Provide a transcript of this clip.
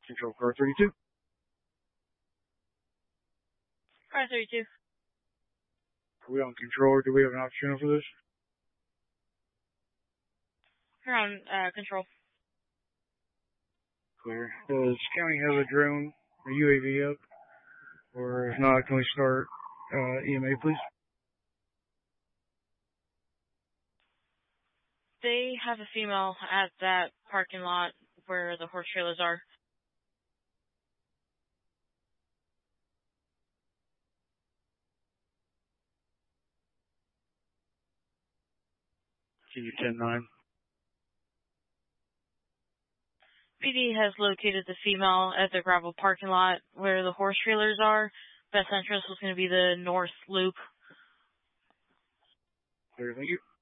Control car 32. Car 32. Are we on control or do we have an option for this? You're on control. Clear. Does county have a drone or UAV up? Or if not, can we start EMA, please? They have a female at that parking lot where the horse trailers are. Can you 10-9? PD has located the female at the gravel parking lot where the horse trailers are. Best entrance was going to be the north loop. Clear, thank you.